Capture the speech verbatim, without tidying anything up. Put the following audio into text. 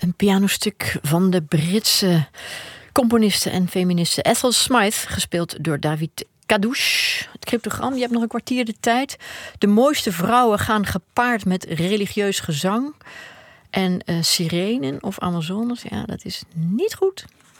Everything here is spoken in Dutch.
Een pianostuk van de Britse componiste en feministe Ethel Smyth, gespeeld door David Kadouche. Het cryptogram, je hebt nog een kwartier de tijd. De mooiste vrouwen gaan gepaard met religieus gezang. En uh, sirenen of Amazones, ja, dat is niet goed.